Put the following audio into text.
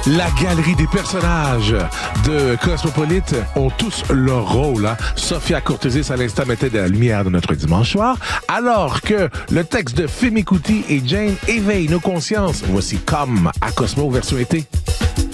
La galerie des personnages de Cosmopolite ont tous leur rôle. Hein? Sophia Courtesis, à l'instant, mettait de la lumière dans notre dimanche soir, alors que le texte de Femi Kuti et Jane éveille nos consciences. Voici Comme à Cosmo version été.